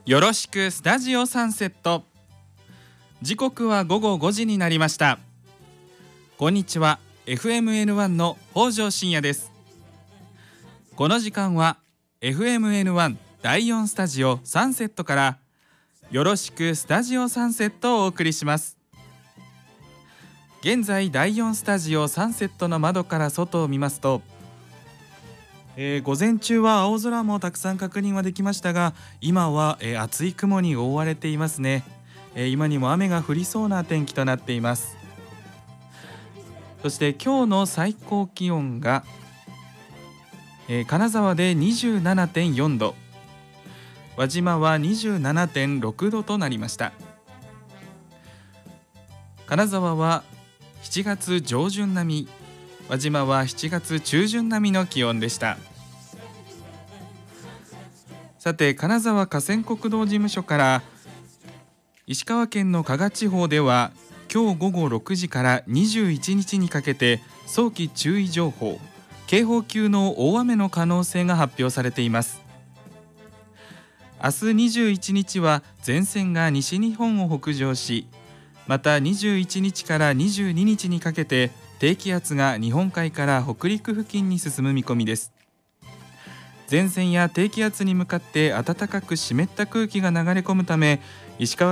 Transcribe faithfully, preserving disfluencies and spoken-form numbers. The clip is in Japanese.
よろしくスタジオサンセット。時刻は午後ごじになりました。こんにちは。 エフエムエヌワン の北条信也です。この時間は エフエムエヌワン だいよんスタジオサンセットからよろしくスタジオサンセットをお送りします。現在だいよんスタジオサンセットの窓から外を見ますと、えー、午前中は青空もたくさん確認はできましたが、今は、えー、厚い雲に覆われていますね。えー、今にも雨が降りそうな天気となっています。そして今日の最高気温が、えー、金沢で にじゅうななてんよんど、輪島は にじゅうななてんろくどとなりました。金沢はしちがつ上旬並み、輪島はしちがつ中旬並みの気温でした。さて、金沢河川国道事務所から石川県の加賀地方では今日午後ろくじからにじゅういちにちにかけて早期注意情報、警報級の大雨の可能性が発表されています。明日にじゅういちにちは前線が西日本を北上し、またにじゅういちにちからにじゅうににちにかけて低気圧が日本海から北陸付近に進む見込みです。前線や低気圧に向かって暖かく湿った空気が流れ込むため、石川